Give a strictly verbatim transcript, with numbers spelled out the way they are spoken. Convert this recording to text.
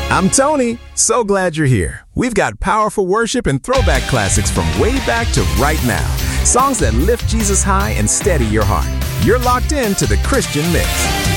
I'm Tony. So glad you're here. We've got powerful worship and throwback classics from way back to right now. Songs that lift Jesus high and steady your heart. You're locked in to the Christian Mix.